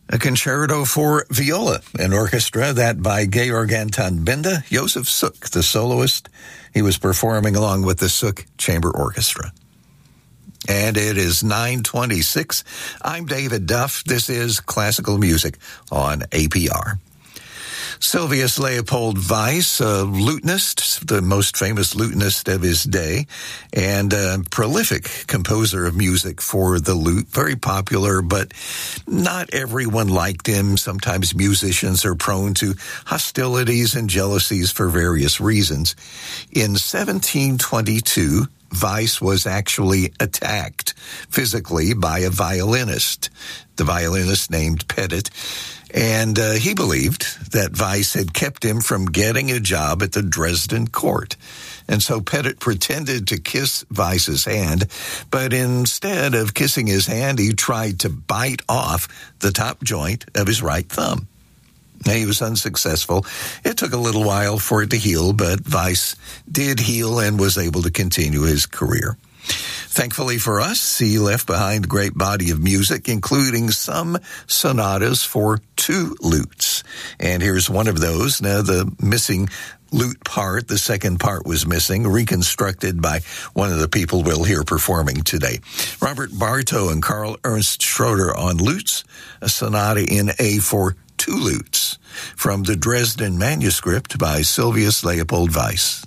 A concerto for viola and orchestra, that by Georg Anton Benda. Josef Suk, the soloist, he was performing along with the Suk Chamber Orchestra. And it is 9:26. I'm David Duff. This is Classical Music on APR. Sylvius Leopold Weiss, a lutenist, the most famous lutenist of his day, and a prolific composer of music for the lute. Very popular, but not everyone liked him. Sometimes musicians are prone to hostilities and jealousies for various reasons. In 1722, Weiss was actually attacked physically by a violinist, the violinist named Pettit, and he believed that Weiss had kept him from getting a job at the Dresden court. And so Pettit pretended to kiss Weiss's hand, but instead of kissing his hand, he tried to bite off the top joint of his right thumb. He was unsuccessful. It took a little while for it to heal, but Weiss did heal and was able to continue his career. Thankfully for us, he left behind a great body of music, including some sonatas for two lutes. And here's one of those. Now, the missing lute part, the second part was missing, reconstructed by one of the people we'll hear performing today. Robert Bartow and Karl Ernst Schroeder on lutes, a sonata in A for two lutes, from the Dresden manuscript by Sylvius Leopold Weiss.